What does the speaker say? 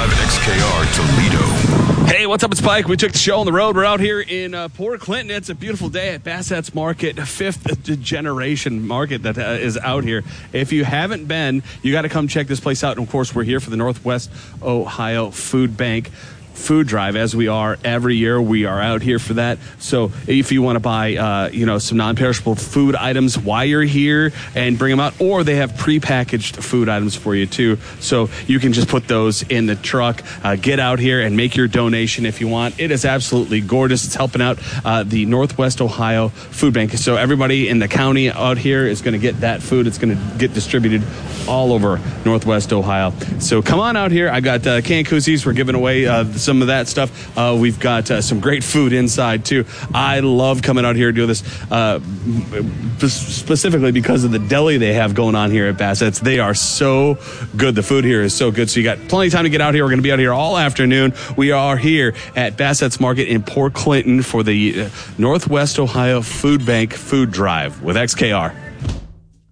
105 XKR Toledo. Hey, what's up? It's Pike. We took the show on the road. We're out here in Port Clinton. It's a beautiful day at Bassett's Market, fifth generation market that is out here. If you haven't been, you got to come check this place out. And, of course, we're here for the Northwest Ohio Food Bank food drive, as we are every year. We are out here for that. So if you want to buy, some non-perishable food items while you're here and bring them out, or they have prepackaged food items for you too. So you can just put those in the truck, get out here and make your donation if you want. It is absolutely gorgeous. It's helping out the Northwest Ohio Food Bank. So everybody in the county out here is going to get that food. It's going to get distributed all over Northwest Ohio. So come on out here. I got canned koozies. We're giving away some of that stuff. We've got some great food inside too. I love coming out here to do this specifically because of the deli they have going on here at Bassett's. They are so good. The food here is so good. So you got plenty of time to get out here. We're going to be out here all afternoon. We are here at Bassett's Market in Port Clinton for the Northwest Ohio Food Bank Food Drive with XKR.